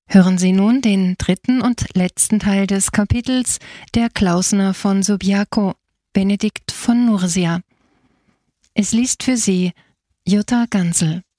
Hören Sie nun den dritten und letzten Teil des Kapitels Der Klausner von Subiaco, Benedikt von Nursia. Es liest für Sie Jutta Gansel.